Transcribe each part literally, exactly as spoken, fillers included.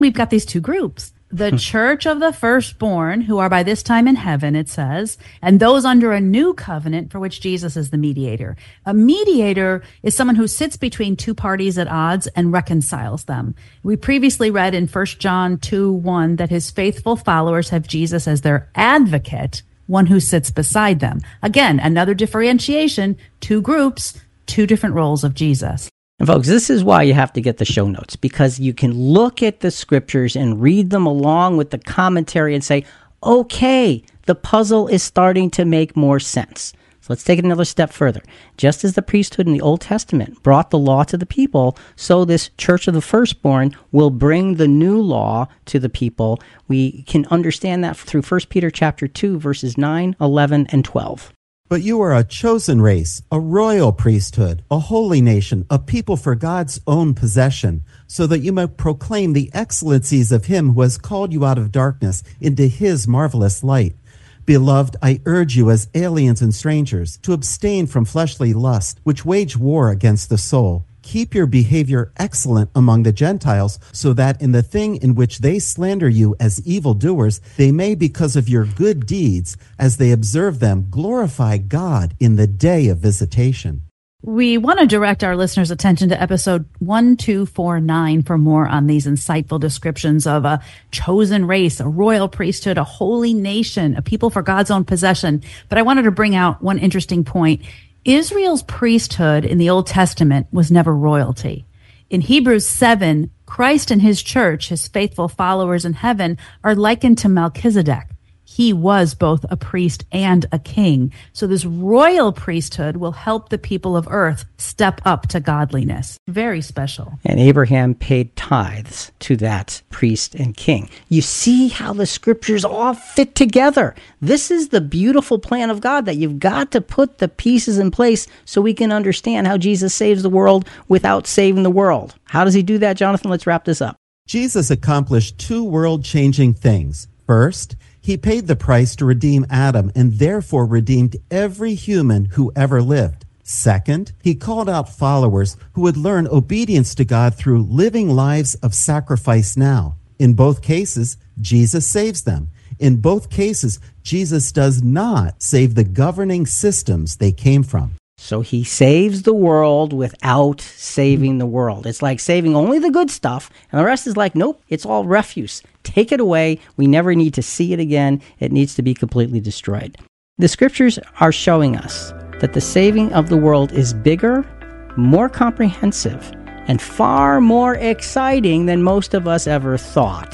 we've got these two groups. The church of the firstborn, who are by this time in heaven, it says, and those under a new covenant for which Jesus is the mediator. A mediator is someone who sits between two parties at odds and reconciles them. We previously read in First John two one that his faithful followers have Jesus as their advocate, one who sits beside them. Again, another differentiation, two groups, two different roles of Jesus. And folks, this is why you have to get the show notes, because you can look at the scriptures and read them along with the commentary and say, okay, the puzzle is starting to make more sense. So let's take it another step further. Just as the priesthood in the Old Testament brought the law to the people, so this church of the firstborn will bring the new law to the people. We can understand that through First Peter chapter two, verses nine, eleven, and twelve. But you are a chosen race, a royal priesthood, a holy nation, a people for God's own possession, so that you may proclaim the excellencies of him who has called you out of darkness into his marvelous light. Beloved, I urge you as aliens and strangers to abstain from fleshly lust, which wage war against the soul. Keep your behavior excellent among the Gentiles, so that in the thing in which they slander you as evildoers, they may, because of your good deeds, as they observe them, glorify God in the day of visitation. We want to direct our listeners' attention to episode one two four nine for more on these insightful descriptions of a chosen race, a royal priesthood, a holy nation, a people for God's own possession. But I wanted to bring out one interesting point. Israel's priesthood in the Old Testament was never royalty. In Hebrews seven, Christ and his church, his faithful followers in heaven, are likened to Melchizedek. He was both a priest and a king. So this royal priesthood will help the people of earth step up to godliness. Very special. And Abraham paid tithes to that priest and king. You see how the scriptures all fit together. This is the beautiful plan of God, that you've got to put the pieces in place so we can understand how Jesus saves the world without saving the world. How does he do that, Jonathan? Let's wrap this up. Jesus accomplished two world-changing things. First, he paid the price to redeem Adam and therefore redeemed every human who ever lived. Second, he called out followers who would learn obedience to God through living lives of sacrifice now. In both cases, Jesus saves them. In both cases, Jesus does not save the governing systems they came from. So he saves the world without saving the world. It's like saving only the good stuff, and the rest is like, nope, it's all refuse. Take it away. We never need to see it again. It needs to be completely destroyed. The scriptures are showing us that the saving of the world is bigger, more comprehensive, and far more exciting than most of us ever thought.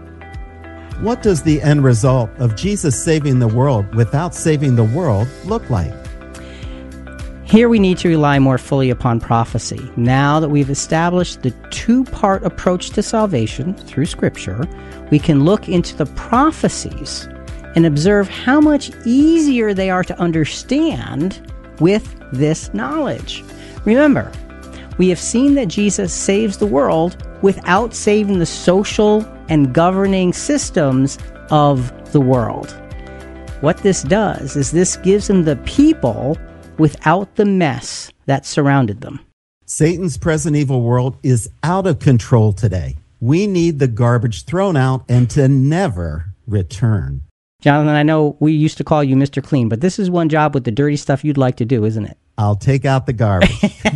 What does the end result of Jesus saving the world without saving the world look like? Here we need to rely more fully upon prophecy. Now that we've established the two-part approach to salvation through Scripture, we can look into the prophecies and observe how much easier they are to understand with this knowledge. Remember, we have seen that Jesus saves the world without saving the social and governing systems of the world. What this does is this gives him the people without the mess that surrounded them. Satan's present evil world is out of control today. We need the garbage thrown out and to never return. Jonathan, I know we used to call you Mister Clean, but this is one job with the dirty stuff you'd like to do, isn't it? I'll take out the garbage.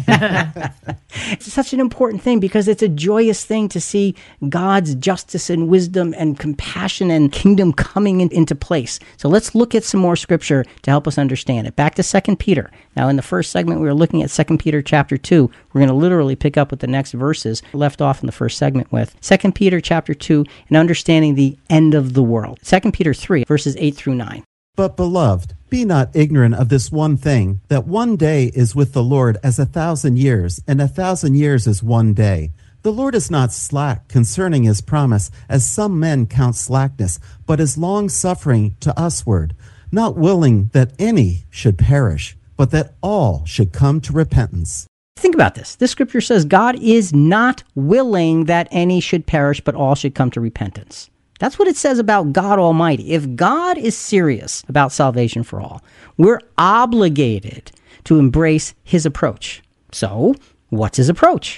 It's such an important thing because it's a joyous thing to see God's justice and wisdom and compassion and kingdom coming in, into place. So let's look at some more scripture to help us understand it. Back to Second Peter. Now, in the first segment, we were looking at Second Peter chapter two. We're going to literally pick up with the next verses left off in the first segment with Second Peter chapter two and understanding the end of the world. Second Peter three, verses eight through nine. But, beloved, be not ignorant of this one thing, that one day is with the Lord as a thousand years, and a thousand years as one day. The Lord is not slack concerning his promise, as some men count slackness, but is long-suffering to usward, not willing that any should perish, but that all should come to repentance. Think about this. This scripture says God is not willing that any should perish, but all should come to repentance. That's what it says about God Almighty. If God is serious about salvation for all, we're obligated to embrace his approach. So, what's his approach?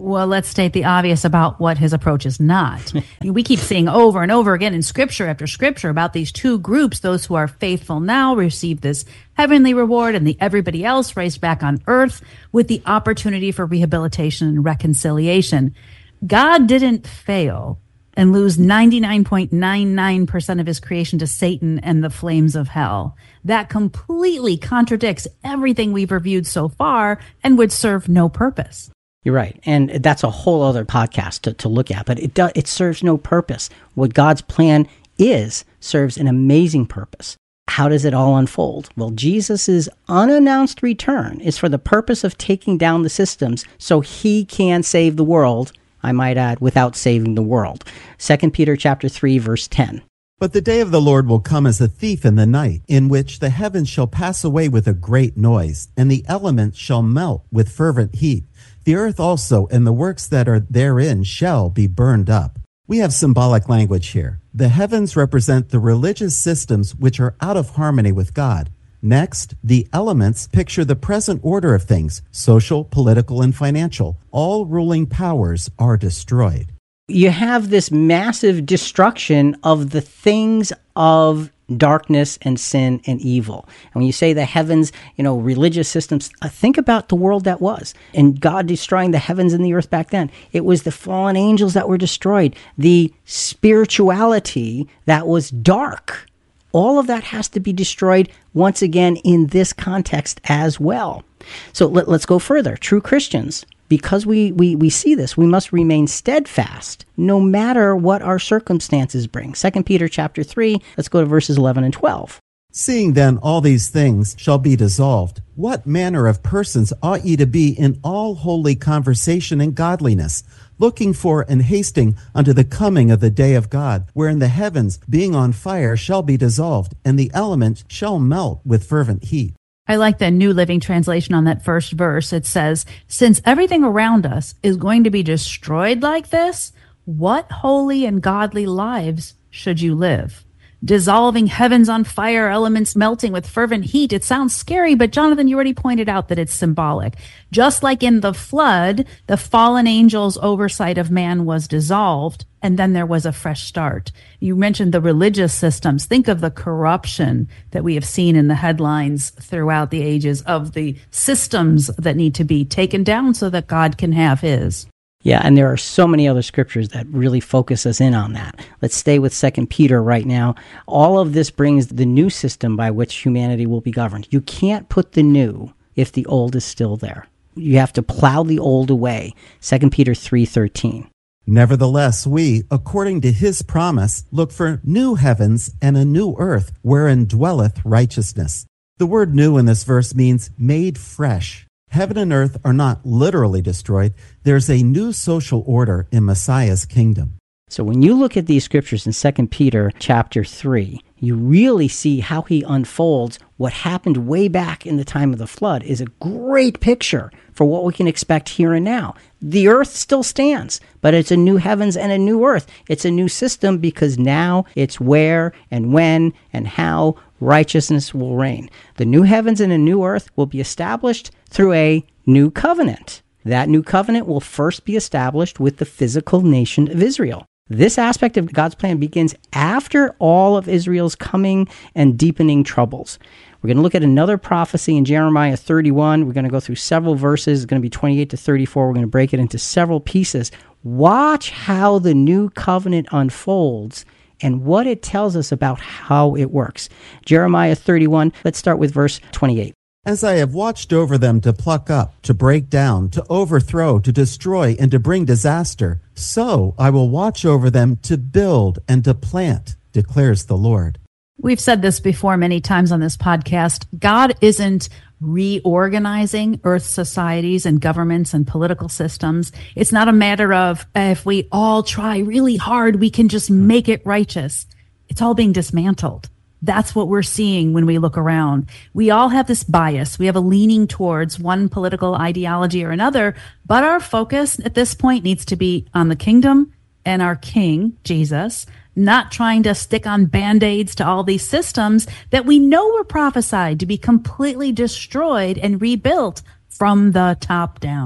Well, let's state the obvious about what his approach is not. We keep seeing over and over again in scripture after scripture about these two groups, those who are faithful now receive this heavenly reward, and the everybody else raised back on earth with the opportunity for rehabilitation and reconciliation. God didn't fail and lose ninety-nine point nine nine percent of his creation to Satan and the flames of hell. That completely contradicts everything we've reviewed so far and would serve no purpose. You're right. And that's a whole other podcast to, to look at, but it does, it serves no purpose. What God's plan is serves an amazing purpose. How does it all unfold? Well, Jesus' unannounced return is for the purpose of taking down the systems so he can save the world, I might add, without saving the world. Second Peter chapter three, verse ten. But the day of the Lord will come as a thief in the night, in which the heavens shall pass away with a great noise, and the elements shall melt with fervent heat. The earth also and the works that are therein shall be burned up. We have symbolic language here. The heavens represent the religious systems which are out of harmony with God. Next, the elements picture the present order of things, social, political, and financial. All ruling powers are destroyed. You have this massive destruction of the things of darkness and sin and evil. And when you say the heavens, you know, religious systems, uh, think about the world that was and God destroying the heavens and the earth back then. It was the fallen angels that were destroyed, the spirituality that was dark. All of that has to be destroyed once again in this context as well. So let, let's go further. True Christians, because we, we, we see this, we must remain steadfast no matter what our circumstances bring. Second Peter chapter three, let's go to verses eleven and twelve. Seeing then all these things shall be dissolved, what manner of persons ought ye to be in all holy conversation and godliness, looking for and hasting unto the coming of the day of God, wherein the heavens, being on fire, shall be dissolved, and the elements shall melt with fervent heat. I like the New Living Translation on that first verse. It says, since everything around us is going to be destroyed like this, what holy and godly lives should you live? Dissolving heavens on fire, elements melting with fervent heat. It sounds scary, but Jonathan, you already pointed out that it's symbolic. Just like in the flood, the fallen angel's oversight of man was dissolved, and then there was a fresh start. You mentioned the religious systems. Think of the corruption that we have seen in the headlines throughout the ages of the systems that need to be taken down so that God can have his. Yeah, and there are so many other scriptures that really focus us in on that. Let's stay with Second Peter right now. All of this brings the new system by which humanity will be governed. You can't put the new if the old is still there. You have to plow the old away. Second Peter three thirteen. Nevertheless, we, according to his promise, look for new heavens and a new earth, wherein dwelleth righteousness. The word new in this verse means made fresh. Heaven and earth are not literally destroyed. There's a new social order in Messiah's kingdom. So when you look at these scriptures in Second Peter chapter three, you really see how he unfolds what happened way back in the time of the flood is a great picture for what we can expect here and now. The earth still stands, but it's a new heavens and a new earth. It's a new system because now it's where and when and how righteousness will reign. The new heavens and a new earth will be established through a new covenant. That new covenant will first be established with the physical nation of Israel. This aspect of God's plan begins after all of Israel's coming and deepening troubles. We're going to look at another prophecy in Jeremiah thirty-one. We're going to go through several verses. It's going to be twenty-eight to thirty-four. We're going to break it into several pieces. Watch how the new covenant unfolds and what it tells us about how it works. Jeremiah thirty-one, let's start with verse twenty-eight. As I have watched over them to pluck up, to break down, to overthrow, to destroy, and to bring disaster, so I will watch over them to build and to plant, declares the Lord. We've said this before many times on this podcast. God isn't reorganizing Earth societies and governments and political systems. It's not a matter of if we all try really hard, we can just make it righteous. It's all being dismantled. That's what we're seeing when we look around. We all have this bias. We have a leaning towards one political ideology or another, but our focus at this point needs to be on the kingdom and our king, Jesus, not trying to stick on Band-Aids to all these systems that we know were prophesied to be completely destroyed and rebuilt from the top down.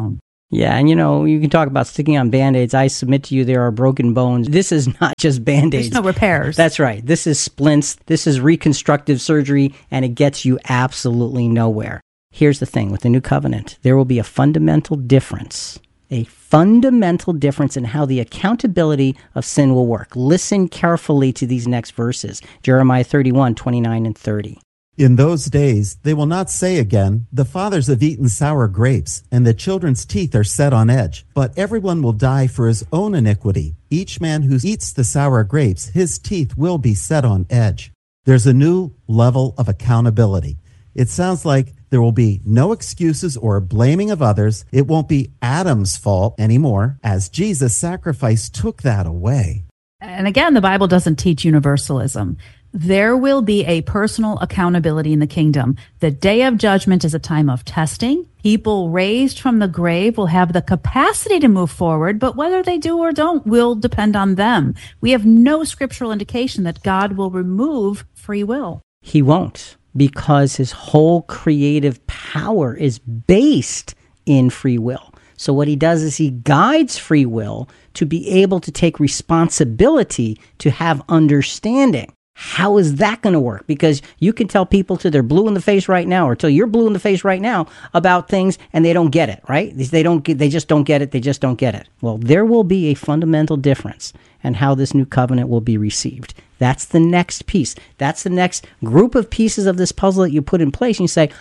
Yeah, and you know, you can talk about sticking on Band-Aids. I submit to you there are broken bones. This is not just Band-Aids. There's no repairs. That's right. This is splints. This is reconstructive surgery, and it gets you absolutely nowhere. Here's the thing. With the new covenant, there will be a fundamental difference, a fundamental difference in how the accountability of sin will work. Listen carefully to these next verses, Jeremiah thirty-one, twenty-nine and thirty. In those days, they will not say again, the fathers have eaten sour grapes, and the children's teeth are set on edge. But everyone will die for his own iniquity. Each man who eats the sour grapes, his teeth will be set on edge. There's a new level of accountability. It sounds like there will be no excuses or blaming of others. It won't be Adam's fault anymore, as Jesus' sacrifice took that away. And again, the Bible doesn't teach universalism. There will be a personal accountability in the kingdom. The day of judgment is a time of testing. People raised from the grave will have the capacity to move forward, but whether they do or don't will depend on them. We have no scriptural indication that God will remove free will. He won't, because his whole creative power is based in free will. So what he does is he guides free will to be able to take responsibility, to have understanding. How is that going to work? Because you can tell people till they're blue in the face right now, or till you're blue in the face right now about things, and they don't get it, right? They don't get, they just don't get it. They just don't get it. Well, there will be a fundamental difference in how this new covenant will be received. That's the next piece. That's the next group of pieces of this puzzle that you put in place, and you say,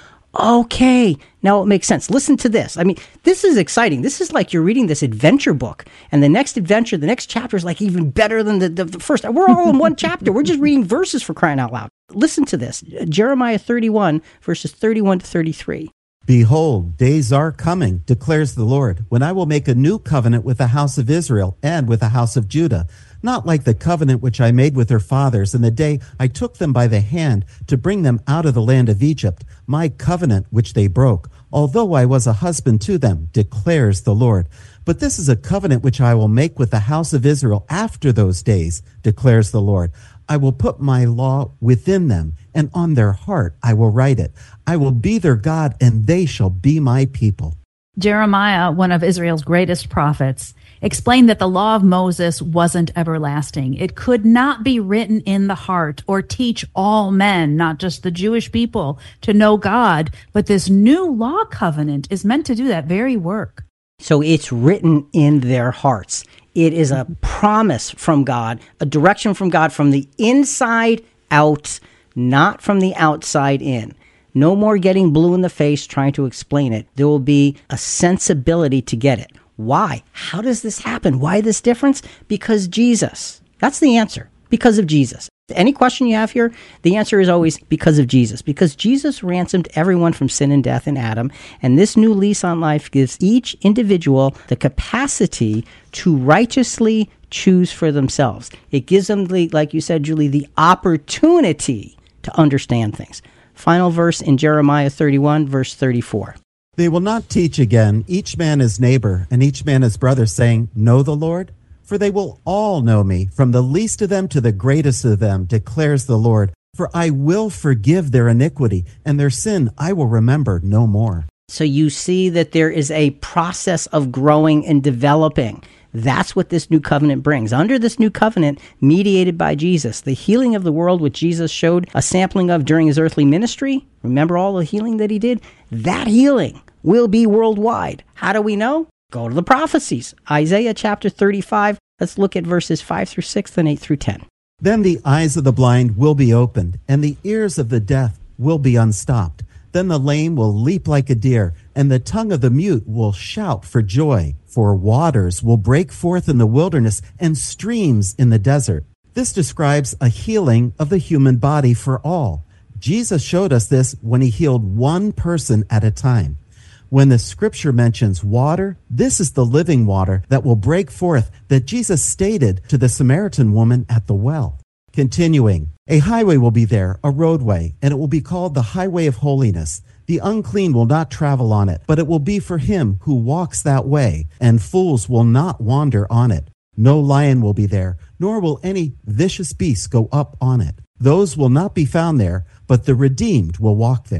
okay, now it makes sense. Listen to this. I mean, this is exciting. This is like you're reading this adventure book, and the next adventure, the next chapter is like even better than the, the, the first. We're all in one chapter. We're just reading verses, for crying out loud. Listen to this. Jeremiah thirty-one, verses thirty-one to thirty-three. Behold, days are coming, declares the Lord, when I will make a new covenant with the house of Israel and with the house of Judah, not like the covenant which I made with their fathers in the day I took them by the hand to bring them out of the land of Egypt, my covenant which they broke, although I was a husband to them, declares the Lord. But this is a covenant which I will make with the house of Israel after those days, declares the Lord. I will put my law within them, and on their heart I will write it. I will be their God, and they shall be my people. Jeremiah, one of Israel's greatest prophets, explained that the law of Moses wasn't everlasting. It could not be written in the heart or teach all men, not just the Jewish people, to know God. But this new law covenant is meant to do that very work. So it's written in their hearts. It is a promise from God, a direction from God from the inside out, not from the outside in. No more getting blue in the face trying to explain it. There will be a sensibility to get it. Why? How does this happen? Why this difference? Because Jesus. That's the answer. Because of Jesus. Any question you have here, the answer is always because of Jesus. Because Jesus ransomed everyone from sin and death in Adam, and this new lease on life gives each individual the capacity to righteously choose for themselves. It gives them, the, like you said, Julie, the opportunity to understand things. Final verse in Jeremiah thirty-one, verse thirty-four. They will not teach again, each man his neighbor, and each man his brother, saying, Know the Lord? For they will all know me, from the least of them to the greatest of them, declares the Lord. For I will forgive their iniquity, and their sin I will remember no more. So you see that there is a process of growing and developing. That's what this new covenant brings. Under this new covenant, mediated by Jesus, the healing of the world, which Jesus showed a sampling of during his earthly ministry, remember all the healing that he did? That healing will be worldwide. How do we know? Go to the prophecies. Isaiah chapter thirty-five. Let's look at verses five through six and eight through ten. Then the eyes of the blind will be opened, and the ears of the deaf will be unstopped. Then the lame will leap like a deer, and the tongue of the mute will shout for joy. For waters will break forth in the wilderness and streams in the desert. This describes a healing of the human body for all. Jesus showed us this when he healed one person at a time. When the scripture mentions water, this is the living water that will break forth that Jesus stated to the Samaritan woman at the well. Continuing, a highway will be there, a roadway, and it will be called the highway of holiness. The unclean will not travel on it, but it will be for him who walks that way, and fools will not wander on it. No lion will be there, nor will any vicious beast go up on it. Those will not be found there, but the redeemed will walk there.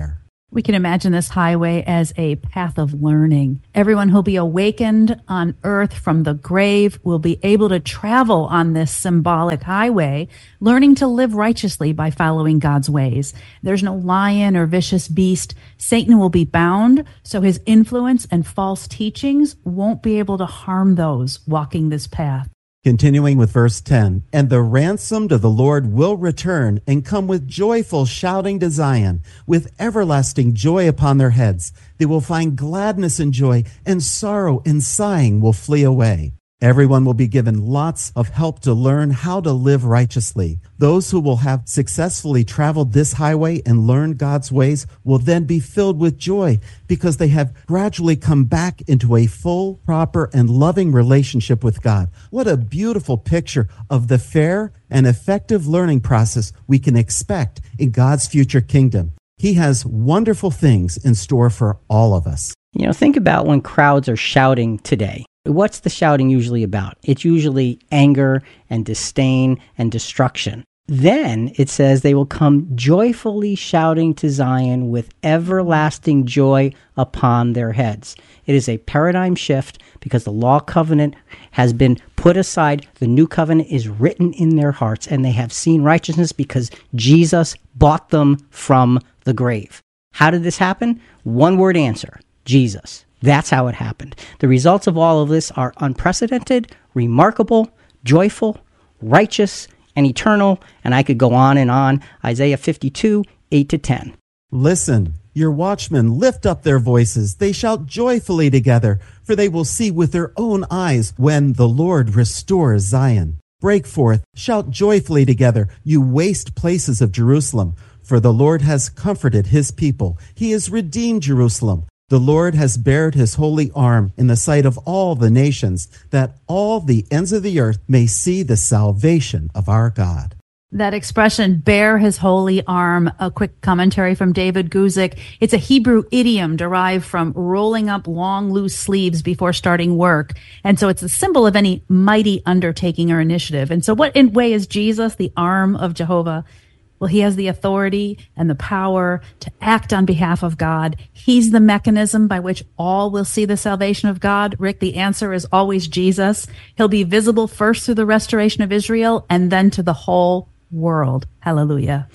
We can imagine this highway as a path of learning. Everyone who'll be awakened on earth from the grave will be able to travel on this symbolic highway, learning to live righteously by following God's ways. There's no lion or vicious beast. Satan will be bound, so his influence and false teachings won't be able to harm those walking this path. Continuing with verse ten, and the ransomed of the Lord will return and come with joyful shouting to Zion, with everlasting joy upon their heads. They will find gladness and joy, and sorrow and sighing will flee away. Everyone will be given lots of help to learn how to live righteously. Those who will have successfully traveled this highway and learned God's ways will then be filled with joy because they have gradually come back into a full, proper, and loving relationship with God. What a beautiful picture of the fair and effective learning process we can expect in God's future kingdom. He has wonderful things in store for all of us. You know, think about when crowds are shouting today. What's the shouting usually about? It's usually anger and disdain and destruction. Then it says they will come joyfully shouting to Zion with everlasting joy upon their heads. It is a paradigm shift because the law covenant has been put aside. The new covenant is written in their hearts, and they have seen righteousness because Jesus bought them from the grave. How did this happen? One word answer: Jesus. That's how it happened. The results of all of this are unprecedented, remarkable, joyful, righteous, and eternal. And I could go on and on. Isaiah fifty-two, eight to ten. Listen, your watchmen lift up their voices. They shout joyfully together, for they will see with their own eyes when the Lord restores Zion. Break forth, shout joyfully together, you waste places of Jerusalem. For the Lord has comforted his people. He has redeemed Jerusalem. The Lord has bared his holy arm in the sight of all the nations, that all the ends of the earth may see the salvation of our God. That expression, bear his holy arm, a quick commentary from David Guzik. It's a Hebrew idiom derived from rolling up long, loose sleeves before starting work. And so it's a symbol of any mighty undertaking or initiative. And so what in way is Jesus the arm of Jehovah? Well, he has the authority and the power to act on behalf of God. He's the mechanism by which all will see the salvation of God. Rick, the answer is always Jesus. He'll be visible first through the restoration of Israel and then to the whole world. Hallelujah.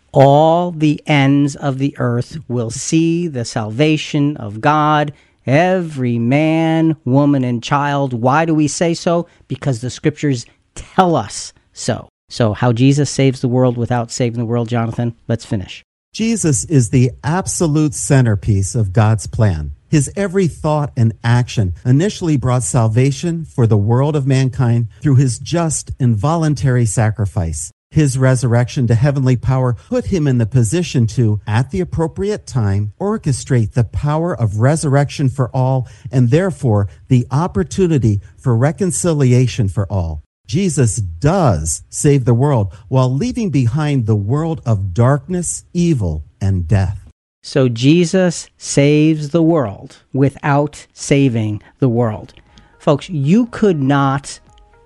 All the ends of the earth will see the salvation of God. Every man, woman, and child. Why do we say so? Because the scriptures tell us so. So how Jesus saves the world without saving the world, Jonathan? Let's finish. Jesus is the absolute centerpiece of God's plan. His every thought and action initially brought salvation for the world of mankind through his just and voluntary sacrifice. His resurrection to heavenly power put him in the position to, at the appropriate time, orchestrate the power of resurrection for all, and therefore the opportunity for reconciliation for all. Jesus does save the world while leaving behind the world of darkness, evil, and death. So Jesus saves the world without saving the world. Folks, you could not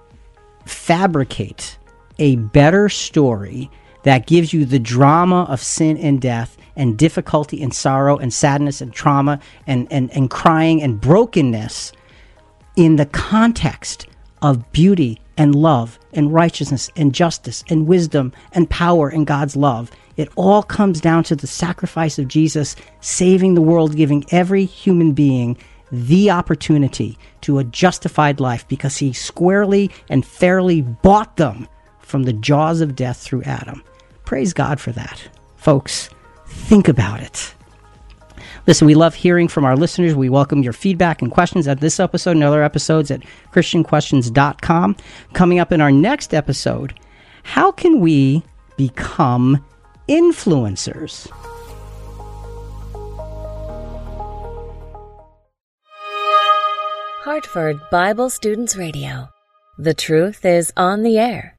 fabricate a better story that gives you the drama of sin and death and difficulty and sorrow and sadness and trauma and, and, and crying and brokenness in the context of beauty and love and righteousness and justice and wisdom and power and God's love. It all comes down to the sacrifice of Jesus saving the world, giving every human being the opportunity to a justified life because he squarely and fairly bought them from the jaws of death through Adam. Praise God for that. Folks, think about it. Listen, we love hearing from our listeners. We welcome your feedback and questions at this episode and other episodes at Christian Questions dot com. Coming up in our next episode, how can we become influencers? Hartford Bible Students Radio. The truth is on the air.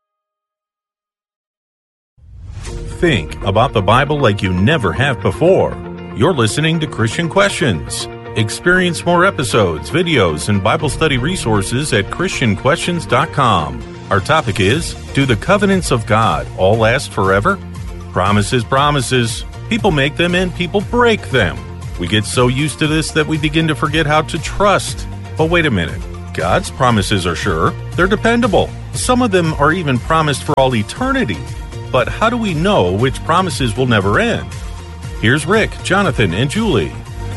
Think about the Bible like you never have before. You're listening to Christian Questions. Experience more episodes, videos, and Bible study resources at Christian Questions dot com. Our topic is, do the covenants of God all last forever? Promises, promises. People make them and people break them. We get so used to this that we begin to forget how to trust. But wait a minute. God's promises are sure. They're dependable. Some of them are even promised for all eternity. But how do we know which promises will never end? Here's Rick, Jonathan, and Julie.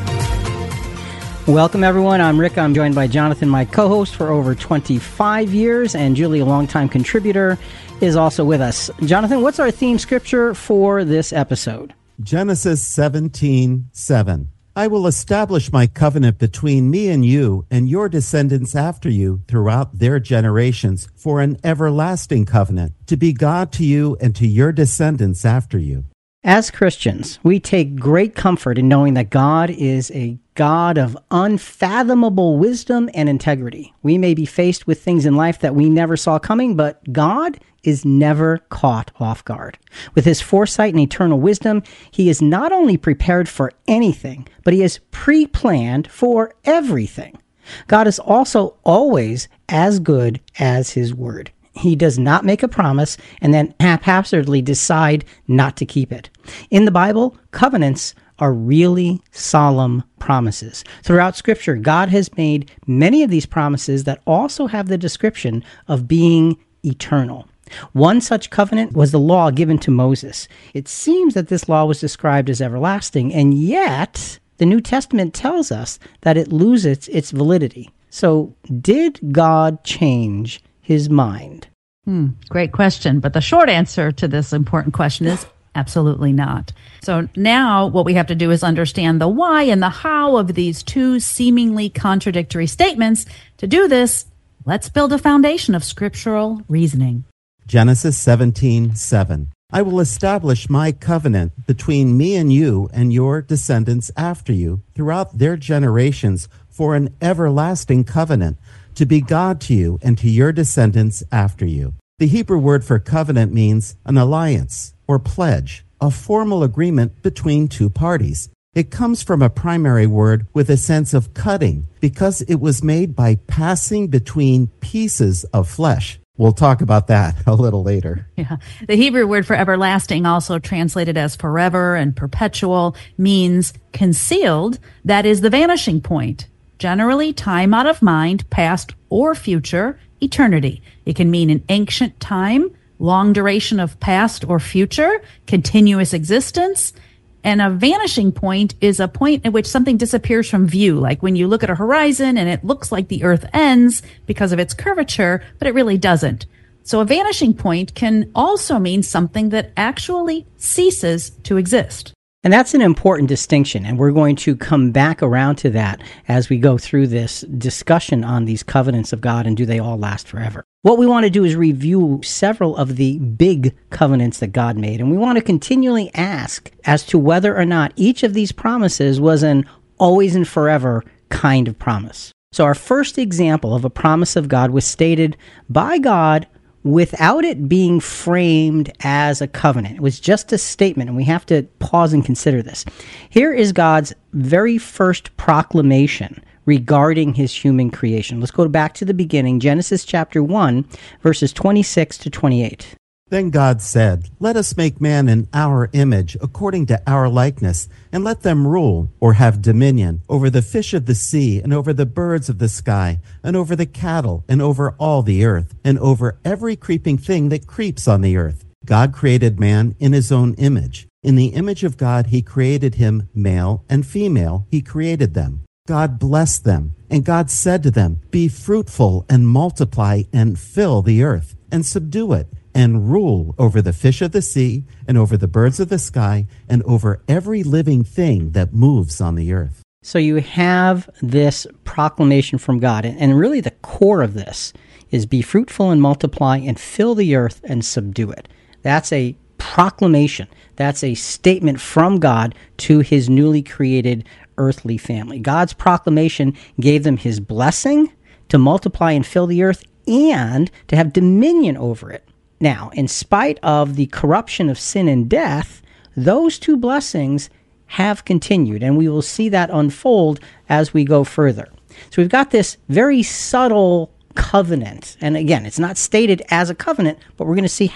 Welcome, everyone. I'm Rick. I'm joined by Jonathan, my co-host for over twenty-five years, and Julie, a longtime contributor, is also with us. Jonathan, what's our theme scripture for this episode? Genesis seventeen seven. I will establish my covenant between me and you and your descendants after you throughout their generations for an everlasting covenant, to be God to you and to your descendants after you. As Christians, we take great comfort in knowing that God is a God of unfathomable wisdom and integrity. We may be faced with things in life that we never saw coming, but God is never caught off guard. With his foresight and eternal wisdom, he is not only prepared for anything, but he is pre-planned for everything. God is also always as good as his word. He does not make a promise and then haphazardly decide not to keep it. In the Bible, covenants are really solemn promises. Throughout Scripture, God has made many of these promises that also have the description of being eternal. One such covenant was the law given to Moses. It seems that this law was described as everlasting, and yet the New Testament tells us that it loses its validity. So, did God change his mind? Hmm, great question. But the short answer to this important question is absolutely not. So now what we have to do is understand the why and the how of these two seemingly contradictory statements. To do this, let's build a foundation of scriptural reasoning. Genesis seventeen seven. I will establish my covenant between me and you and your descendants after you throughout their generations for an everlasting covenant, to be God to you and to your descendants after you. The Hebrew word for covenant means an alliance or pledge, a formal agreement between two parties. It comes from a primary word with a sense of cutting because it was made by passing between pieces of flesh. We'll talk about that a little later. Yeah. The Hebrew word for everlasting, also translated as forever and perpetual, means concealed. That is the vanishing point. Generally, time out of mind, past or future, eternity. It can mean an ancient time, long duration of past or future, continuous existence. And a vanishing point is a point at which something disappears from view, like when you look at a horizon and it looks like the earth ends because of its curvature, but it really doesn't. So a vanishing point can also mean something that actually ceases to exist. And that's an important distinction, and we're going to come back around to that as we go through this discussion on these covenants of God and do they all last forever. What we want to do is review several of the big covenants that God made, and we want to continually ask as to whether or not each of these promises was an always and forever kind of promise. So our first example of a promise of God was stated by God without it being framed as a covenant. It was just a statement, and we have to pause and consider this. Here is God's very first proclamation regarding his human creation. Let's go back to the beginning, Genesis chapter one, verses twenty-six to twenty-eight. Then God said, let us make man in our image, according to our likeness, and let them rule, or have dominion, over the fish of the sea, and over the birds of the sky, and over the cattle, and over all the earth, and over every creeping thing that creeps on the earth. God created man in his own image. In the image of God he created him, male and female, he created them. God blessed them, and God said to them, be fruitful and multiply and fill the earth, and subdue it, and rule over the fish of the sea, and over the birds of the sky, and over every living thing that moves on the earth. So you have this proclamation from God, and really the core of this is be fruitful and multiply and fill the earth and subdue it. That's a proclamation. That's a statement from God to his newly created earthly family. God's proclamation gave them his blessing to multiply and fill the earth and to have dominion over it. Now, in spite of the corruption of sin and death, those two blessings have continued, and we will see that unfold as we go further. So we've got this very subtle covenant, and again, it's not stated as a covenant, but we're going to see how it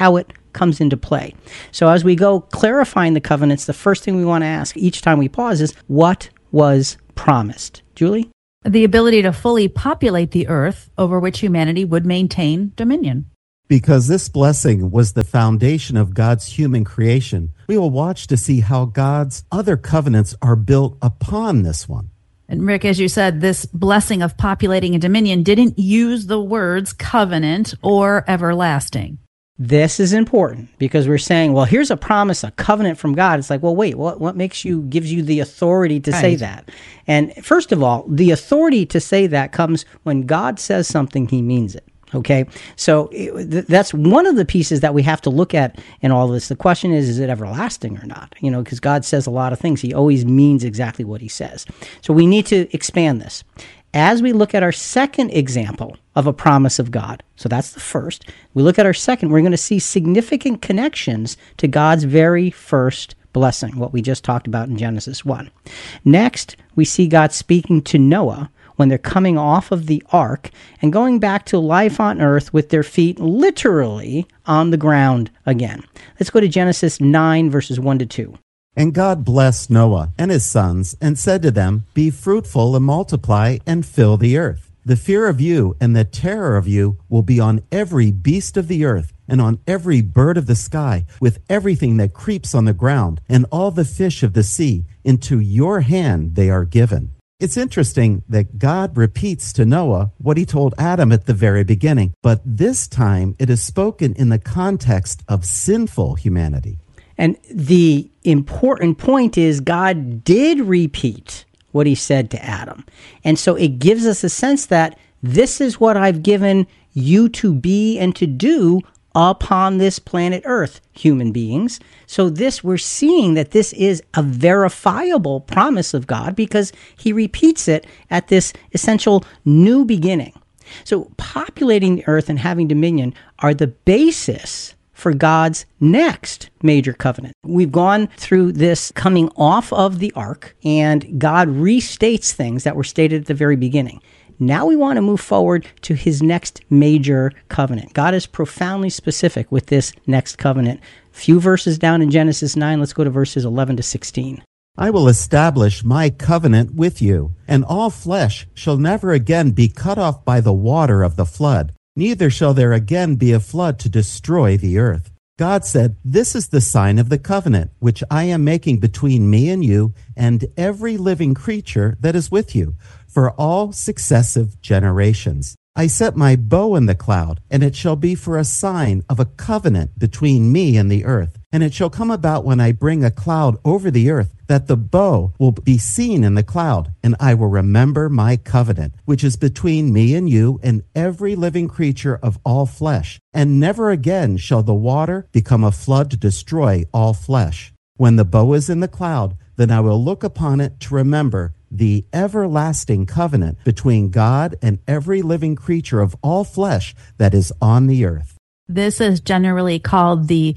comes into play. So as we go clarifying the covenants, the first thing we want to ask each time we pause is, what was promised? Julie? The ability to fully populate the earth over which humanity would maintain dominion. Because this blessing was the foundation of God's human creation, we will watch to see how God's other covenants are built upon this one. And Rick, as you said, this blessing of populating a dominion didn't use the words covenant or everlasting. This is important because we're saying, well, here's a promise, a covenant from God. It's like, well, wait, what, what makes you, gives you the authority to right. say that? And first of all, the authority to say that comes when God says something, he means it. Okay, so it, th- that's one of the pieces that we have to look at in all of this. The question is, is it everlasting or not? You know, because God says a lot of things. He always means exactly what he says. So we need to expand this. As we look at our second example of a promise of God, so that's the first, we look at our second, we're going to see significant connections to God's very first blessing, what we just talked about in Genesis one. Next, we see God speaking to Noah when they're coming off of the ark and going back to life on earth with their feet literally on the ground again. Let's go to Genesis nine, verses one to two. And God blessed Noah and his sons and said to them, Be fruitful and multiply and fill the earth. The fear of you and the terror of you will be on every beast of the earth and on every bird of the sky, with everything that creeps on the ground, and all the fish of the sea. Into your hand they are given. It's interesting that God repeats to Noah what he told Adam at the very beginning, but this time it is spoken in the context of sinful humanity. And the important point is God did repeat what he said to Adam. And so it gives us a sense that this is what I've given you to be and to do upon this planet Earth, human beings. So this, we're seeing that this is a verifiable promise of God because he repeats it at this essential new beginning. So populating the earth and having dominion are the basis for God's next major covenant. We've gone through this coming off of the ark, and God restates things that were stated at the very beginning. Now we want to move forward to his next major covenant. God is profoundly specific with this next covenant. A few verses down in Genesis nine, let's go to verses eleven to sixteen. I will establish my covenant with you, and all flesh shall never again be cut off by the water of the flood. Neither shall there again be a flood to destroy the earth. God said, This is the sign of the covenant, which I am making between me and you and every living creature that is with you, for all successive generations. I set my bow in the cloud, and it shall be for a sign of a covenant between me and the earth. And it shall come about when I bring a cloud over the earth, that the bow will be seen in the cloud, and I will remember my covenant, which is between me and you and every living creature of all flesh. And never again shall the water become a flood to destroy all flesh. When the bow is in the cloud, then I will look upon it to remember the everlasting covenant between God and every living creature of all flesh that is on the earth. This is generally called the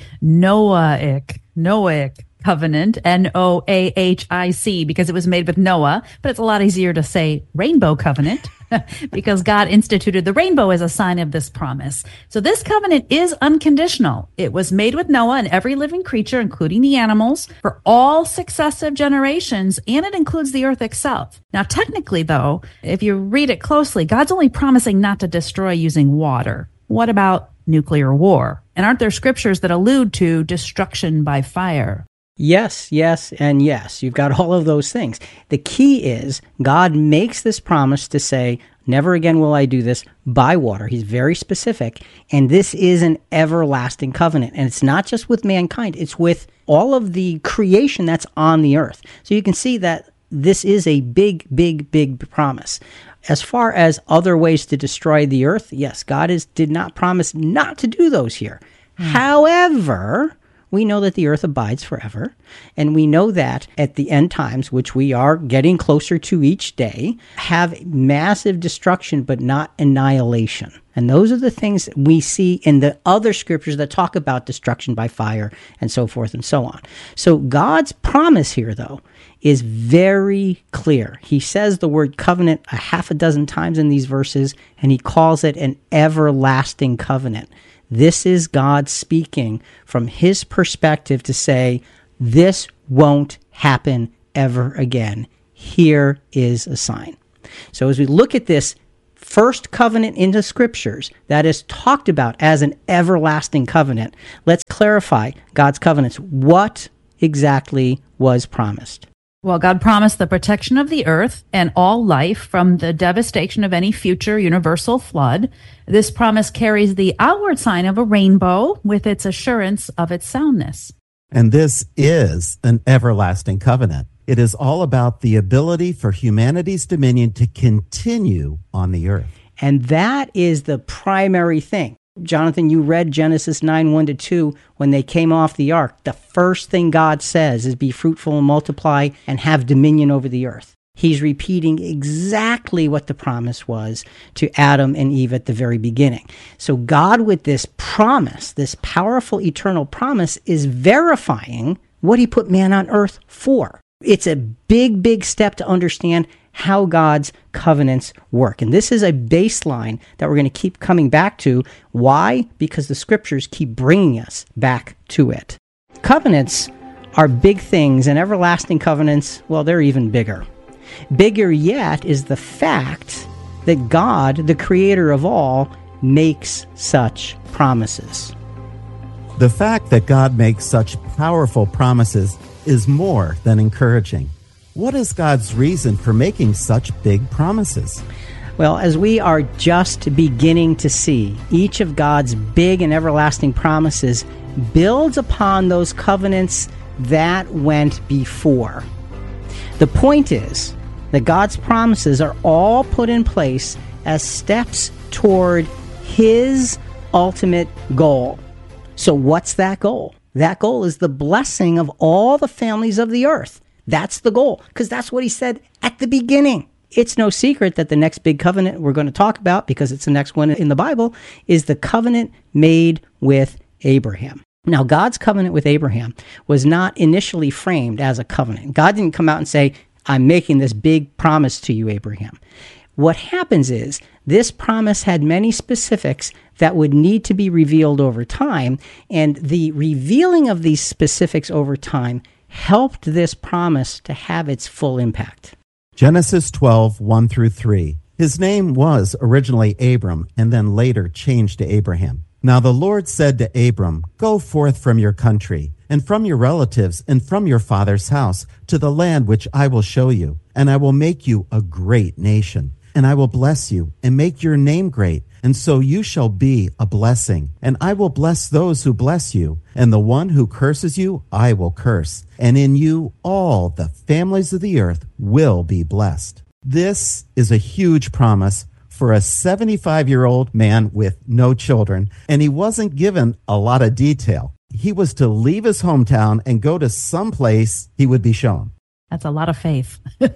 Noahic, Noahic covenant, N O A H I C, because it was made with Noah, but it's a lot easier to say rainbow covenant because God instituted the rainbow as a sign of this promise. So this covenant is unconditional. It was made with Noah and every living creature, including the animals, for all successive generations, and it includes the earth itself. Now, technically, though, if you read it closely, God's only promising not to destroy using water. What about nuclear war? And aren't there scriptures that allude to destruction by fire? Yes, yes, and yes. You've got all of those things. The key is God makes this promise to say, never again will I do this by water. He's very specific. And this is an everlasting covenant. And it's not just with mankind. It's with all of the creation that's on the earth. So you can see that this is a big, big, big promise. As far as other ways to destroy the earth, yes, God is, did not promise not to do those here. Mm. However, we know that the earth abides forever, and we know that at the end times, which we are getting closer to each day, have massive destruction, but not annihilation. And those are the things that we see in the other scriptures that talk about destruction by fire and so forth and so on. So God's promise here, though, is very clear. He says the word covenant a half a dozen times in these verses, and he calls it an everlasting covenant. This is God speaking from his perspective to say, this won't happen ever again. Here is a sign. So as we look at this first covenant in the scriptures that is talked about as an everlasting covenant, let's clarify God's covenants. What exactly was promised? Well, God promised the protection of the earth and all life from the devastation of any future universal flood. This promise carries the outward sign of a rainbow with its assurance of its soundness. And this is an everlasting covenant. It is all about the ability for humanity's dominion to continue on the earth. And that is the primary thing. Jonathan, you read Genesis nine, one to two, when they came off the ark. The first thing God says is be fruitful and multiply and have dominion over the earth. He's repeating exactly what the promise was to Adam and Eve at the very beginning. So God, with this promise, this powerful eternal promise, is verifying what he put man on earth for. It's a big, big step to understand how God's covenants work. And this is a baseline that we're going to keep coming back to. Why? Because the scriptures keep bringing us back to it. Covenants are big things, and everlasting covenants, well, they're even bigger. Bigger yet is the fact that God, the creator of all, makes such promises. The fact that God makes such powerful promises is more than encouraging. What is God's reason for making such big promises? Well, as we are just beginning to see, each of God's big and everlasting promises builds upon those covenants that went before. The point is that God's promises are all put in place as steps toward his ultimate goal. So what's that goal? That goal is the blessing of all the families of the earth. That's the goal, because that's what he said at the beginning. It's no secret that the next big covenant we're going to talk about, because it's the next one in the Bible, is the covenant made with Abraham. Now, God's covenant with Abraham was not initially framed as a covenant. God didn't come out and say, I'm making this big promise to you, Abraham. What happens is this promise had many specifics that would need to be revealed over time, and the revealing of these specifics over time helped this promise to have its full impact. Genesis twelve, one through three. His name was originally Abram, and then later changed to Abraham. Now the Lord said to Abram, Go forth from your country, and from your relatives, and from your father's house, to the land which I will show you, and I will make you a great nation. And I will bless you, and make your name great, and so you shall be a blessing. And I will bless those who bless you, and the one who curses you I will curse. And in you all the families of the earth will be blessed. This is a huge promise for a seventy-five-year-old man with no children, and he wasn't given a lot of detail. He was to leave his hometown and go to some place he would be shown. That's a lot of faith.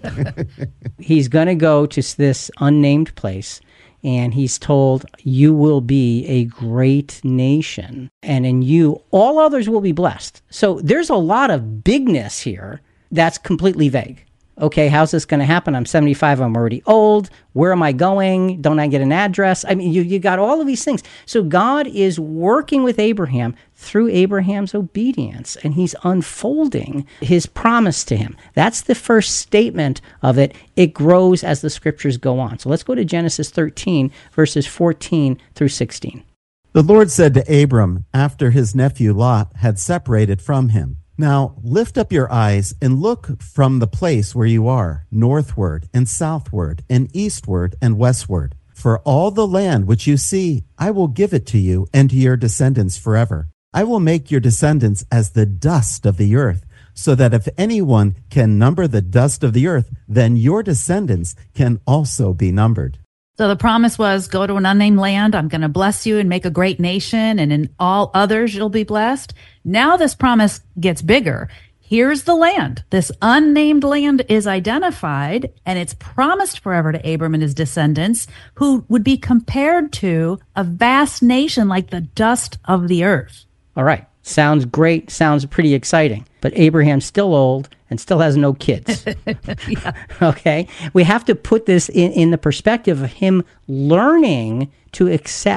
He's going to go to this unnamed place, and he's told, you will be a great nation, and in you all others will be blessed. So there's a lot of bigness here that's completely vague. Okay, how's this going to happen? I'm seventy-five, I'm already old. Where am I going? Don't I get an address? I mean, you, you got all of these things. So God is working with Abraham through Abraham's obedience, and he's unfolding his promise to him. That's the first statement of it. It grows as the scriptures go on. So let's go to Genesis thirteen, verses fourteen through sixteen. The Lord said to Abram, after his nephew Lot had separated from him, Now lift up your eyes and look from the place where you are, northward and southward and eastward and westward. For all the land which you see, I will give it to you and to your descendants forever. I will make your descendants as the dust of the earth, so that if anyone can number the dust of the earth, then your descendants can also be numbered. So the promise was, go to an unnamed land. I'm going to bless you and make a great nation, and in all others you'll be blessed. Now this promise gets bigger. Here's the land. This unnamed land is identified, and it's promised forever to Abram and his descendants, who would be compared to a vast nation like the dust of the earth. All right. Sounds great. Sounds pretty exciting. But Abraham's still old and still has no kids. Yeah. Okay? We have to put this in, in the perspective of him learning to accept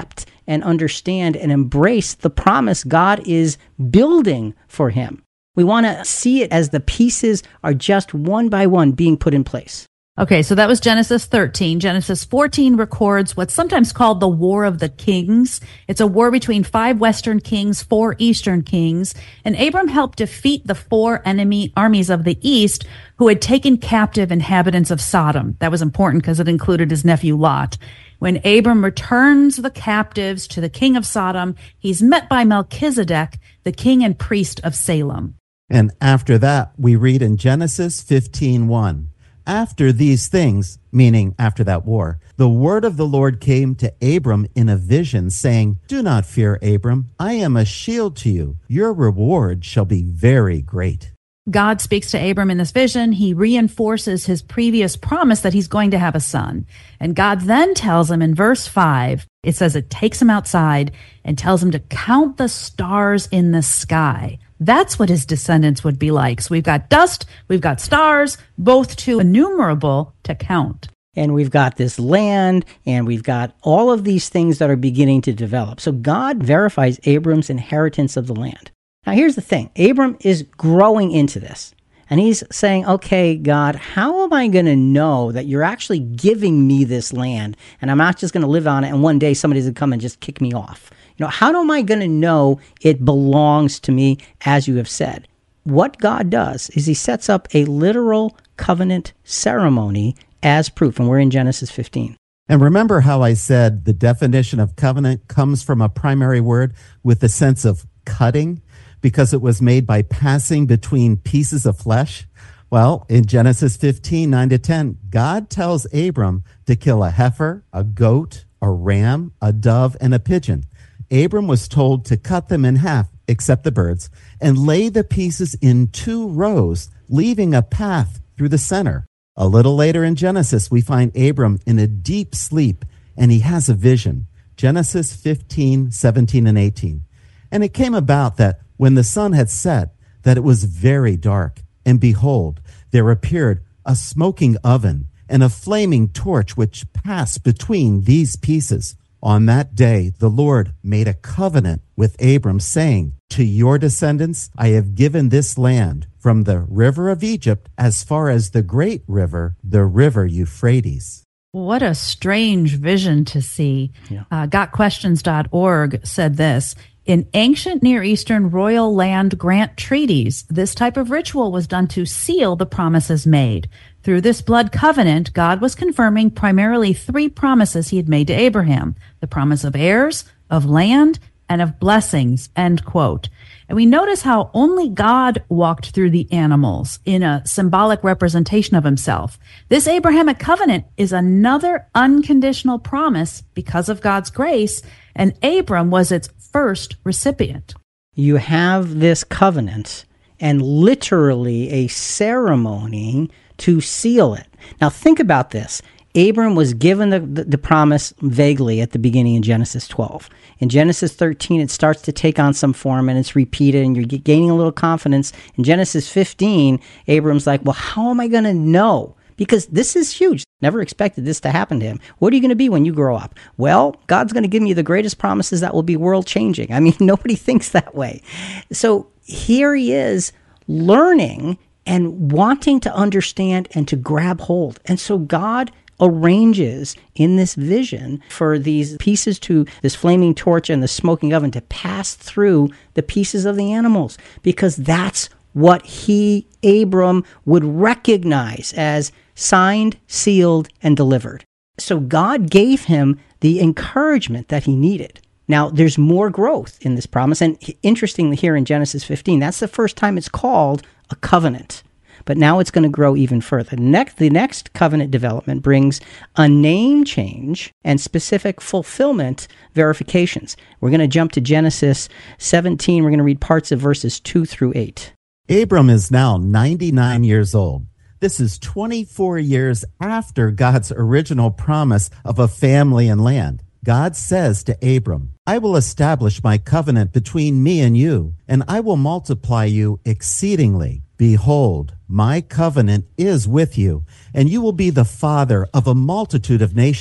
and understand and embrace the promise God is building for him. We want to see it as the pieces are just one by one being put in place. Okay, so that was Genesis thirteen. Genesis fourteen records what's sometimes called the War of the Kings. It's a war between five Western kings, four Eastern kings, and Abram helped defeat the four enemy armies of the East who had taken captive inhabitants of Sodom. That was important because it included his nephew Lot. When Abram returns the captives to the king of Sodom, he's met by Melchizedek, the king and priest of Salem. And after that, we read in Genesis fifteen one. After these things, meaning after that war, the word of the Lord came to Abram in a vision, saying, Do not fear, Abram. I am a shield to you. Your reward shall be very great. God speaks to Abram in this vision. He reinforces his previous promise that he's going to have a son. And God then tells him in verse five, it says it takes him outside and tells him to count the stars in the sky. That's what his descendants would be like. So we've got dust, we've got stars, both too innumerable to count. And we've got this land, and we've got all of these things that are beginning to develop. So God verifies Abram's inheritance of the land. Now, here's the thing. Abram is growing into this. And he's saying, okay, God, how am I going to know that you're actually giving me this land and I'm not just going to live on it and one day somebody's going to come and just kick me off? You know, how am I going to know it belongs to me as you have said? What God does is he sets up a literal covenant ceremony as proof. And we're in Genesis fifteen. And remember how I said the definition of covenant comes from a primary word with the sense of cutting, because it was made by passing between pieces of flesh? Well, in Genesis fifteen, nine to ten, God tells Abram to kill a heifer, a goat, a ram, a dove, and a pigeon. Abram was told to cut them in half, except the birds, and lay the pieces in two rows, leaving a path through the center. A little later in Genesis, we find Abram in a deep sleep, and he has a vision. Genesis fifteen, seventeen, and eighteen. And it came about that when the sun had set, that it was very dark, and behold, there appeared a smoking oven and a flaming torch which passed between these pieces. On that day, the Lord made a covenant with Abram, saying, To your descendants I have given this land, from the river of Egypt as far as the great river, the river Euphrates. What a strange vision to see. Yeah. Uh, got questions dot org said this. In ancient Near Eastern royal land grant treaties, this type of ritual was done to seal the promises made. Through this blood covenant, God was confirming primarily three promises he had made to Abraham: the promise of heirs, of land, and of blessings, end quote. And we notice how only God walked through the animals in a symbolic representation of himself. This Abrahamic covenant is another unconditional promise because of God's grace, and Abram was its first recipient. You have this covenant and literally a ceremony to seal it. Now think about this. Abram was given the, the, the promise vaguely at the beginning in Genesis twelve. In Genesis thirteen, it starts to take on some form and it's repeated and you're gaining a little confidence. In Genesis fifteen, Abram's like, well, how am I going to know? Because this is huge. Never expected this to happen to him. What are you going to be when you grow up? Well, God's going to give me the greatest promises that will be world-changing. I mean, nobody thinks that way. So here he is learning and wanting to understand and to grab hold. And so God arranges in this vision for these pieces to this flaming torch and the smoking oven to pass through the pieces of the animals, because that's what he, Abram, would recognize as signed, sealed, and delivered. So God gave him the encouragement that he needed. Now, there's more growth in this promise. And interestingly, here in Genesis fifteen, that's the first time it's called a covenant. But now it's going to grow even further. Next, the next covenant development brings a name change and specific fulfillment verifications. We're going to jump to Genesis seventeen. We're going to read parts of verses two through eight. Abram is now ninety-nine years old. This is twenty-four years after God's original promise of a family and land. God says to Abram, I will establish my covenant between me and you, and I will multiply you exceedingly. Behold, my covenant is with you, and you will be the father of a multitude of nations.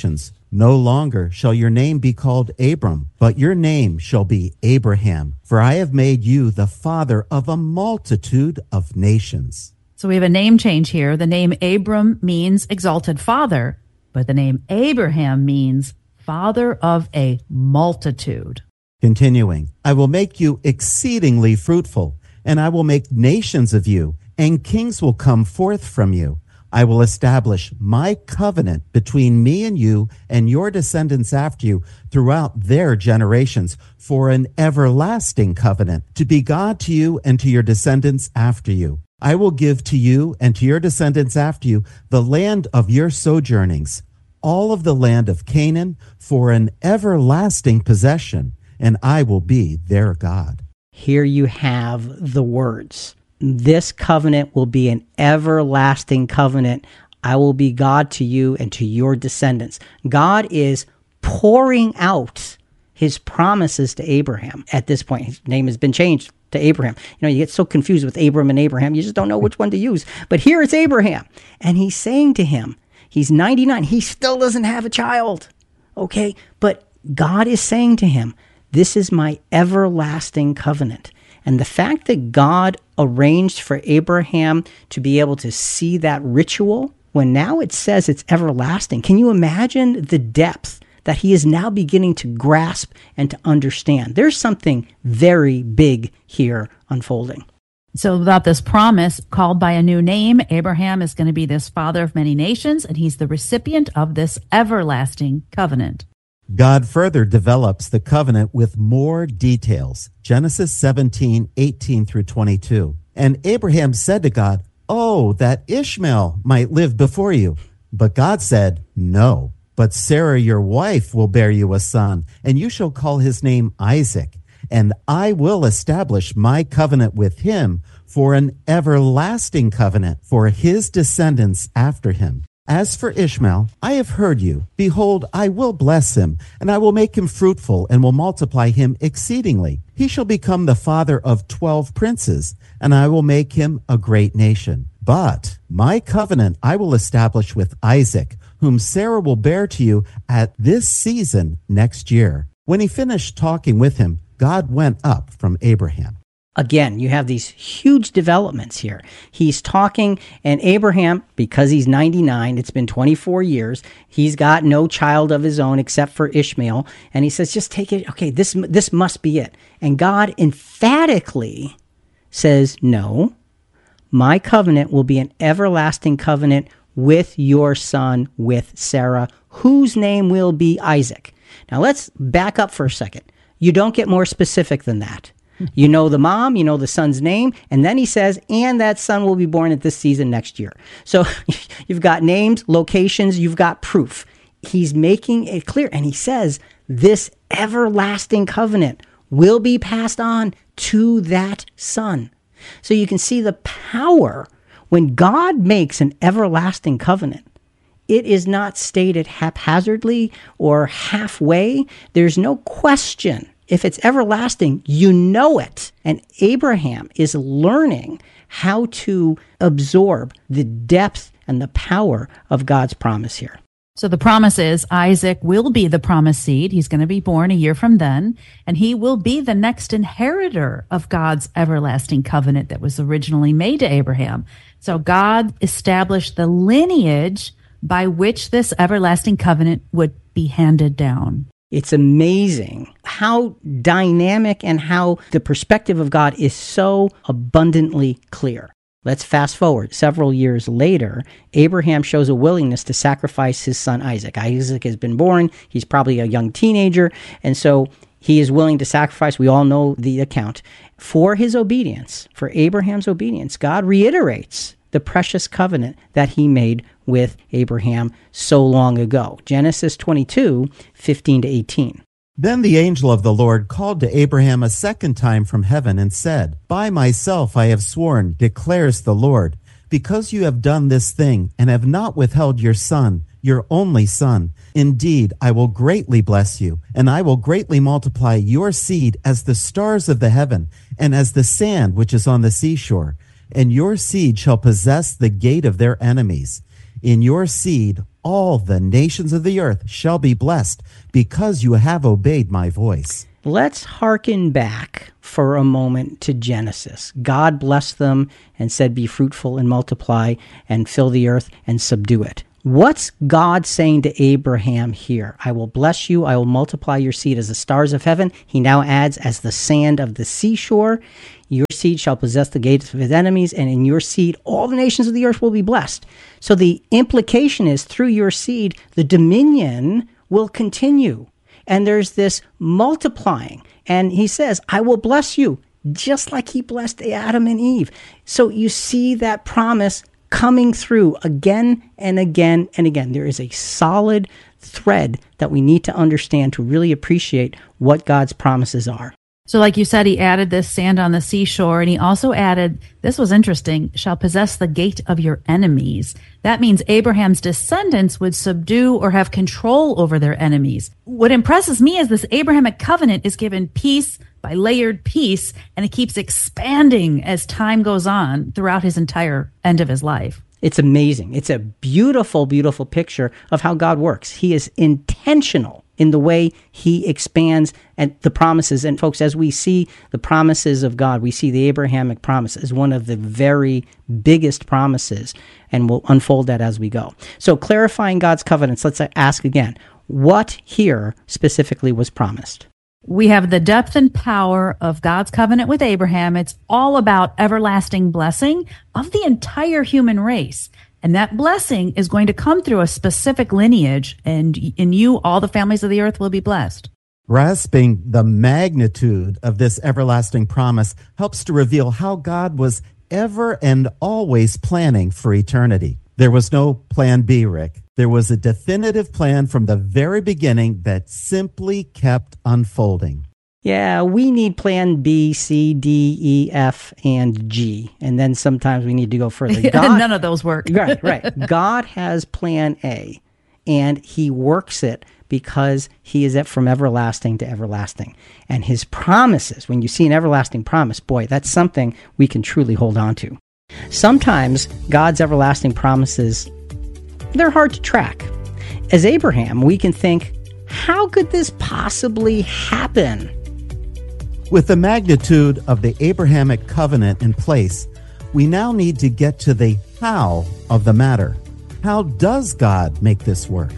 No longer shall your name be called Abram, but your name shall be Abraham, for I have made you the father of a multitude of nations. So we have a name change here. The name Abram means exalted father, but the name Abraham means father of a multitude. Continuing, I will make you exceedingly fruitful, and I will make nations of you, and kings will come forth from you. I will establish my covenant between me and you and your descendants after you throughout their generations for an everlasting covenant, to be God to you and to your descendants after you. I will give to you and to your descendants after you the land of your sojournings, all of the land of Canaan, for an everlasting possession, and I will be their God. Here you have the words. This covenant will be an everlasting covenant. I will be God to you and to your descendants. God is pouring out his promises to Abraham at this point. His name has been changed to Abraham. You know, you get so confused with Abram and Abraham, you just don't know which one to use. But here it's Abraham. And he's saying to him, he's ninety-nine. He still doesn't have a child. Okay? But God is saying to him, this is my everlasting covenant. And the fact that God arranged for Abraham to be able to see that ritual, when now it says it's everlasting, can you imagine the depth that he is now beginning to grasp and to understand? There's something very big here unfolding. So without this promise, called by a new name, Abraham is going to be this father of many nations, and he's the recipient of this everlasting covenant. God further develops the covenant with more details. Genesis seventeen, eighteen through twenty-two. And Abraham said to God, "Oh, that Ishmael might live before you." But God said, "No, but Sarah your wife will bear you a son, and you shall call his name Isaac. And I will establish my covenant with him for an everlasting covenant for his descendants after him. As for Ishmael, I have heard you. Behold, I will bless him, and I will make him fruitful, and will multiply him exceedingly. He shall become the father of twelve princes, and I will make him a great nation. But my covenant I will establish with Isaac, whom Sarah will bear to you at this season next year." When he finished talking with him, God went up from Abraham. Again, you have these huge developments here. He's talking, and Abraham, because he's ninety-nine, it's been twenty-four years, he's got no child of his own except for Ishmael, and he says, just take it, okay, this this must be it. And God emphatically says, no, my covenant will be an everlasting covenant with your son, with Sarah, whose name will be Isaac. Now let's back up for a second. You don't get more specific than that. You know the mom, you know the son's name, and then he says, and that son will be born at this season next year. So you've got names, locations, you've got proof. He's making it clear, and he says, this everlasting covenant will be passed on to that son. So you can see the power when God makes an everlasting covenant. It is not stated haphazardly or halfway. There's no question. If it's everlasting, you know it. And Abraham is learning how to absorb the depth and the power of God's promise here. So the promise is Isaac will be the promised seed. He's going to be born a year from then, and he will be the next inheritor of God's everlasting covenant that was originally made to Abraham. So God established the lineage by which this everlasting covenant would be handed down. It's amazing how dynamic and how the perspective of God is so abundantly clear. Let's fast forward. Several years later, Abraham shows a willingness to sacrifice his son Isaac. Isaac has been born. He's probably a young teenager. And so he is willing to sacrifice. We all know the account. For his obedience, for Abraham's obedience, God reiterates the precious covenant that he made with Abraham so long ago. Genesis twenty-two, fifteen to eighteen. Then the angel of the Lord called to Abraham a second time from heaven and said, "By myself I have sworn, declares the Lord, because you have done this thing and have not withheld your son, your only son. Indeed, I will greatly bless you, and I will greatly multiply your seed as the stars of the heaven and as the sand which is on the seashore. And your seed shall possess the gate of their enemies. In your seed, All the nations of the earth shall be blessed because you have obeyed my voice. Let's hearken back for a moment to Genesis. God blessed them and said, be fruitful and multiply and fill the earth and subdue it. What's God saying to Abraham here? I will bless you. I will multiply your seed as the stars of heaven. He now adds, as the sand of the seashore. Your seed shall possess the gates of his enemies, and in your seed all the nations of the earth will be blessed. So the implication is, through your seed, the dominion will continue. And there's this multiplying. And he says, I will bless you, just like he blessed Adam and Eve. So you see that promise coming through again and again and again. There is a solid thread that we need to understand to really appreciate what God's promises are. So like you said, he added this sand on the seashore, and he also added, this was interesting, shall possess the gate of your enemies. That means Abraham's descendants would subdue or have control over their enemies. What impresses me is this Abrahamic covenant is given piece by layered piece, and it keeps expanding as time goes on throughout his entire end of his life. It's amazing. It's a beautiful, beautiful picture of how God works. He is intentional in the way he expands at the promises. And folks, as we see the promises of God, we see the Abrahamic promise as one of the very biggest promises, and we'll unfold that as we go. So clarifying God's covenants, let's ask again, what here specifically was promised? We have the depth and power of God's covenant with Abraham. It's all about everlasting blessing of the entire human race. And that blessing is going to come through a specific lineage, and in you, all the families of the earth will be blessed. Grasping the magnitude of this everlasting promise helps to reveal how God was ever and always planning for eternity. There was no plan B, Rick. There was a definitive plan from the very beginning that simply kept unfolding. Yeah, we need plan B, C, D, E, F, and G. And then sometimes we need to go further. God, None of those work. Right, right. God has plan A, and he works it because he is from everlasting to everlasting. And his promises, when you see an everlasting promise, boy, that's something we can truly hold on to. Sometimes God's everlasting promises, they're hard to track. As Abraham, we can think, how could this possibly happen? With the magnitude of the Abrahamic covenant in place, we now need to get to the how of the matter. How does God make this work?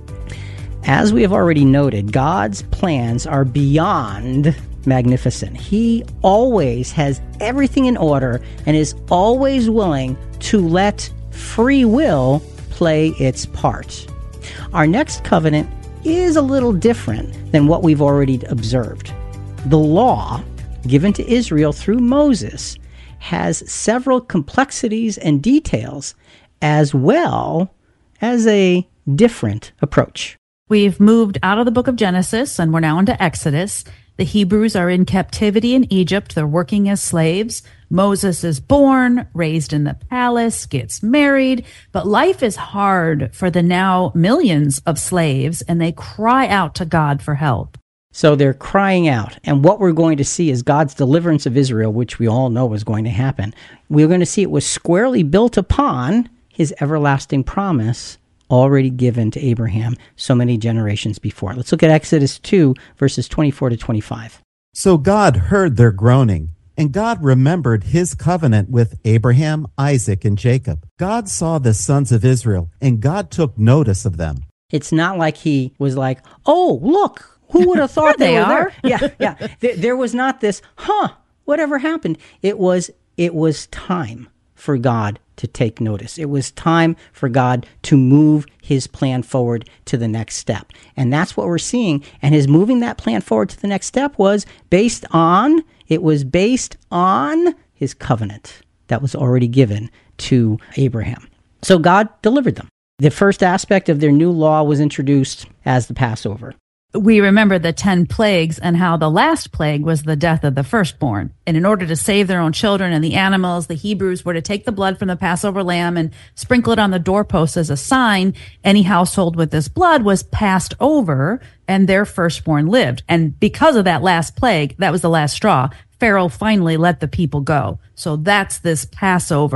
As we have already noted, God's plans are beyond magnificent. He always has everything in order and is always willing to let free will play its part. Our next covenant is a little different than what we've already observed. The law given to Israel through Moses has several complexities and details, as well as a different approach. We've moved out of the book of Genesis, and we're now into Exodus. The Hebrews are in captivity in Egypt. They're working as slaves. Moses is born, raised in the palace, gets married, but life is hard for the now millions of slaves, and they cry out to God for help. So they're crying out, and what we're going to see is God's deliverance of Israel, which we all know is going to happen. We're going to see it was squarely built upon his everlasting promise already given to Abraham so many generations before. Let's look at Exodus two, verses twenty-four to twenty-five. So God heard their groaning, and God remembered his covenant with Abraham, Isaac, and Jacob. God saw the sons of Israel, and God took notice of them. It's not like he was like, oh, look, who would have thought they they were are. there? Yeah, yeah. There, there was not this, huh, whatever happened. It was, it was time for God to take notice. It was time for God to move his plan forward to the next step. And that's what we're seeing. And his moving that plan forward to the next step was based on, it was based on his covenant that was already given to Abraham. So God delivered them. The first aspect of their new law was introduced as the Passover. We remember the ten plagues and how the last plague was the death of the firstborn. And in order to save their own children and the animals, the Hebrews were to take the blood from the Passover lamb and sprinkle it on the doorposts as a sign. Any household with this blood was passed over, and their firstborn lived. And because of that last plague, that was the last straw, Pharaoh finally let the people go. So that's this Passover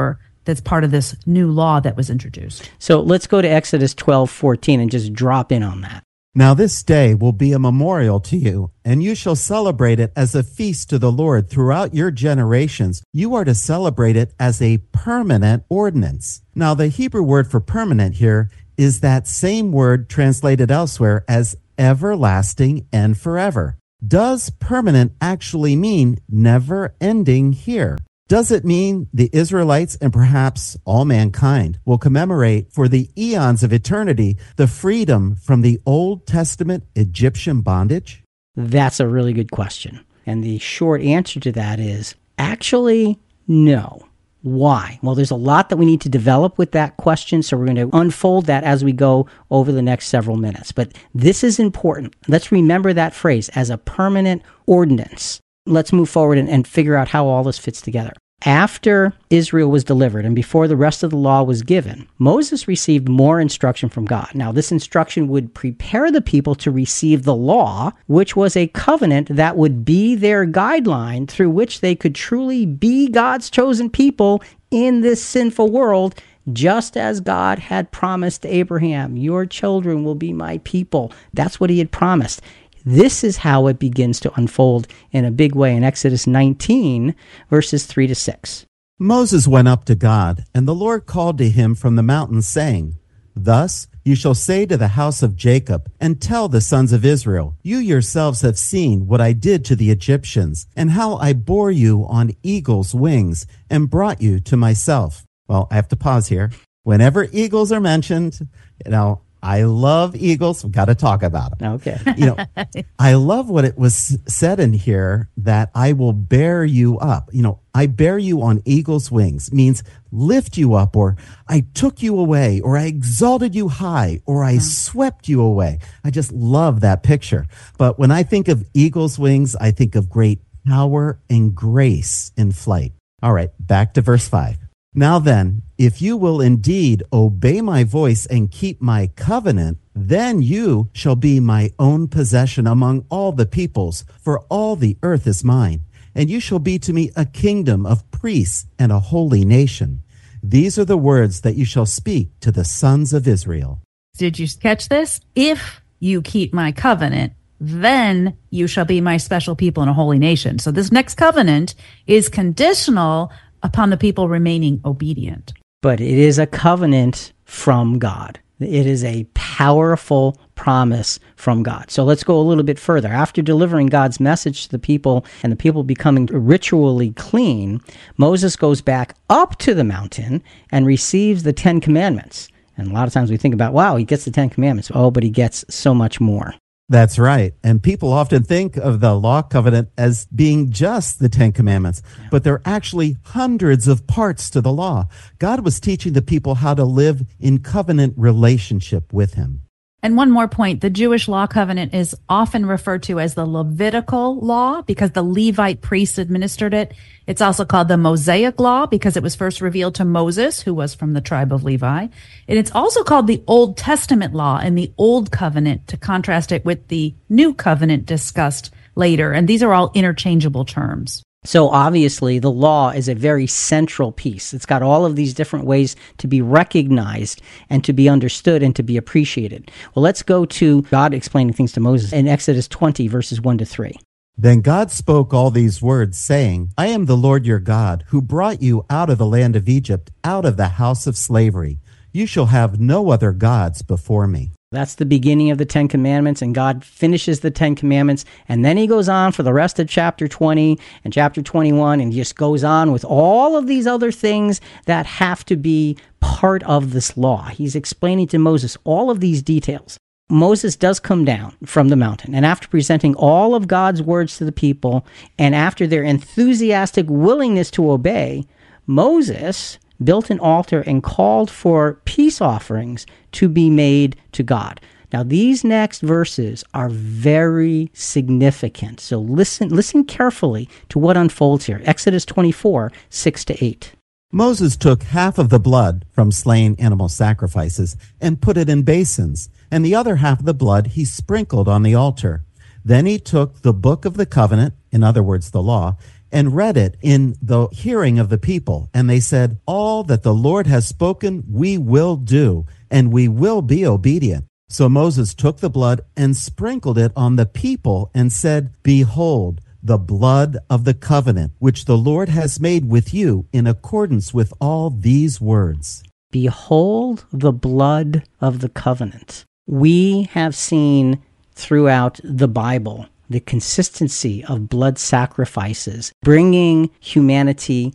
that's part of this new law that was introduced. So let's go to Exodus twelve fourteen and just drop in on that. Now this day will be a memorial to you, and you shall celebrate it as a feast to the Lord throughout your generations. You are to celebrate it as a permanent ordinance. Now the Hebrew word for permanent here is that same word translated elsewhere as everlasting and forever. Does permanent actually mean never ending here? Does it mean the Israelites and perhaps all mankind will commemorate for the eons of eternity the freedom from the Old Testament Egyptian bondage? That's a really good question. And the short answer to that is actually no. Why? Well, there's a lot that we need to develop with that question, so we're going to unfold that as we go over the next several minutes. But this is important. Let's remember that phrase as a permanent ordinance. Let's move forward and, and figure out how all this fits together. After Israel was delivered and before the rest of the law was given, Moses received more instruction from God. Now, this instruction would prepare the people to receive the law, which was a covenant that would be their guideline through which they could truly be God's chosen people in this sinful world, just as God had promised Abraham, your children will be my people. That's what he had promised. This is how it begins to unfold in a big way in Exodus nineteen, verses three to six. Moses went up to God, and the Lord called to him from the mountain, saying, Thus you shall say to the house of Jacob, and tell the sons of Israel, You yourselves have seen what I did to the Egyptians, and how I bore you on eagle's wings, and brought you to myself. Well, I have to pause here. Whenever eagles are mentioned, you know, I love eagles. We've got to talk about them. Okay. You know, I love what it was said in here that I will bear you up. You know, I bear you on eagle's wings means lift you up, or I took you away, or I exalted you high, or I swept you away. I just love that picture. But when I think of eagle's wings, I think of great power and grace in flight. All right, back to verse five. Now then, if you will indeed obey my voice and keep my covenant, then you shall be my own possession among all the peoples, for all the earth is mine. And you shall be to me a kingdom of priests and a holy nation. These are the words that you shall speak to the sons of Israel. Did you catch this? If you keep my covenant, then you shall be my special people and a holy nation. So this next covenant is conditional upon the people remaining obedient. But it is a covenant from God. It is a powerful promise from God. So let's go a little bit further. After delivering God's message to the people and the people becoming ritually clean, Moses goes back up to the mountain and receives the Ten Commandments. And a lot of times we think about, wow, he gets the Ten Commandments. Oh, but he gets so much more. That's right. And people often think of the law covenant as being just the Ten Commandments, yeah. But there are actually hundreds of parts to the law. God was teaching the people how to live in covenant relationship with him. And one more point, the Jewish law covenant is often referred to as the Levitical law because the Levite priests administered it. It's also called the Mosaic law because it was first revealed to Moses, who was from the tribe of Levi. And it's also called the Old Testament law and the Old Covenant to contrast it with the New Covenant discussed later. And these are all interchangeable terms. So obviously the law is a very central piece. It's got all of these different ways to be recognized and to be understood and to be appreciated. Well, let's go to God explaining things to Moses in Exodus twenty, verses one to three. Then God spoke all these words, saying, I am the Lord your God, who brought you out of the land of Egypt, out of the house of slavery. You shall have no other gods before me. That's the beginning of the Ten Commandments, and God finishes the Ten Commandments, and then he goes on for the rest of chapter twenty and chapter twenty-one, and just goes on with all of these other things that have to be part of this law. He's explaining to Moses all of these details. Moses does come down from the mountain, and after presenting all of God's words to the people, and after their enthusiastic willingness to obey, Moses built an altar and called for peace offerings to be made to God. Now, these next verses are very significant. So listen, listen carefully to what unfolds here. Exodus twenty-four, six to eight. Moses took half of the blood from slain animal sacrifices and put it in basins, and the other half of the blood he sprinkled on the altar. Then he took the book of the covenant, in other words, the law, and read it in the hearing of the people. And they said, all that the Lord has spoken, we will do, and we will be obedient. So Moses took the blood and sprinkled it on the people and said, behold, the blood of the covenant, which the Lord has made with you in accordance with all these words. Behold the blood of the covenant. We have seen throughout the Bible the consistency of blood sacrifices, bringing humanity